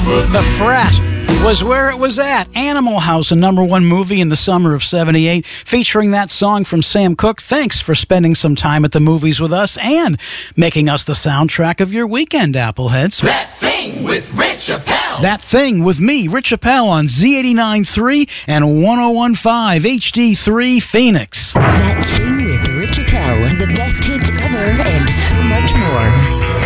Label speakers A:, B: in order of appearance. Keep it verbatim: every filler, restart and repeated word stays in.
A: The Frat was where it was at. Animal House, a number one movie in the summer of seventy-eight, featuring that song from Sam Cooke. Thanks for spending some time at the movies with us and making us the soundtrack of your weekend, Appleheads.
B: That Thing with Rich Appel.
A: That Thing with me, Rich Appel, on Z eighty-nine point three and one oh one point five H D three Phoenix.
C: That Thing with Rich Appel, the best hits ever and so much more.